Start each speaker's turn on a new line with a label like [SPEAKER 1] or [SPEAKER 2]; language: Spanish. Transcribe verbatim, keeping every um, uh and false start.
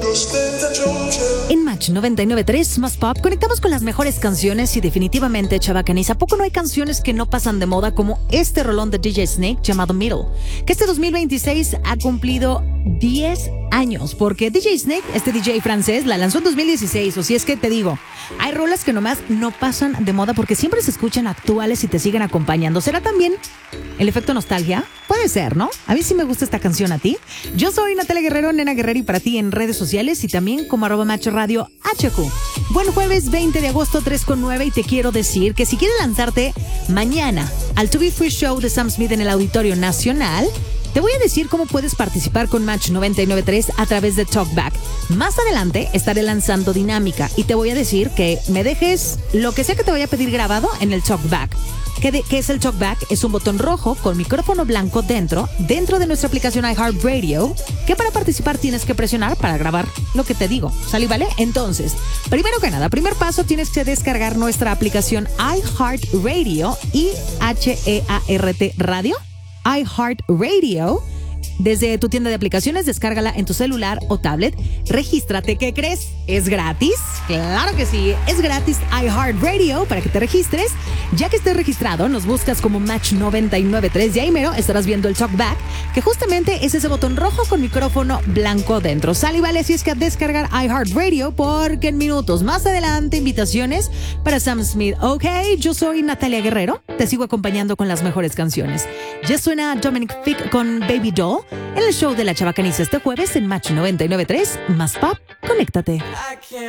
[SPEAKER 1] En Match noventa y nueve punto tres más Pop conectamos con las mejores canciones y definitivamente, chavacanis, ¿a poco no hay canciones que no pasan de moda como este rolón de D J Snake llamado Middle? Que este dos mil veintiséis ha cumplido diez años, porque D J Snake, este D J francés, la lanzó en dos mil dieciséis, o si es que te digo, hay rolas que nomás no pasan de moda porque siempre se escuchan actuales y te siguen acompañando. ¿Será también el efecto nostalgia? Puede ser, ¿no? A mí sí me gusta esta canción, ¿a ti? Yo soy Natalia Guerrero, Nena Guerrero, y para ti en redes sociales y también como arroba macho radio H Q. Buen jueves veinte de agosto, tres con nueve, y te quiero decir que si quieres lanzarte mañana al To Be Free Show de Sam Smith en el Auditorio Nacional, te voy a decir cómo puedes participar con Match noventa y nueve punto tres a través de Talkback. Más adelante estaré lanzando dinámica y te voy a decir que me dejes lo que sea que te vaya a pedir grabado en el Talkback. ¿Qué, de, ¿Qué es el Talkback? Es un botón rojo con micrófono blanco dentro, dentro de nuestra aplicación iHeartRadio, que para participar tienes que presionar para grabar lo que te digo. ¿Sale, vale? Entonces, primero que nada, primer paso, tienes que descargar nuestra aplicación iHeartRadio, I H E A R T Radio, iHeartRadio. Desde tu tienda de aplicaciones, descárgala en tu celular o tablet. Regístrate, ¿qué crees? ¿Es gratis? Claro que sí, es gratis iHeartRadio para que te registres. Ya que estés registrado, nos buscas como Match noventa y nueve punto tres y ahí mero estarás viendo el Talkback, que justamente es ese botón rojo con micrófono blanco dentro. Sale y vale, si es que a descargar iHeartRadio, porque en minutos más adelante, invitaciones para Sam Smith. Ok, yo soy Natalia Guerrero, te sigo acompañando con las mejores canciones. Ya suena Dominic Fike con Baby Doll en el show de la Chavacaniza este jueves en Match noventa y nueve punto tres más Pop. Conéctate.